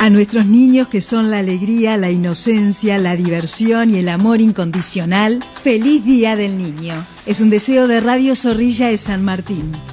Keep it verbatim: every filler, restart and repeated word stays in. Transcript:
A nuestros niños, que son la alegría, la inocencia, la diversión y el amor incondicional, ¡feliz Día del Niño! Es un deseo de Radio Zorrilla de San Martín.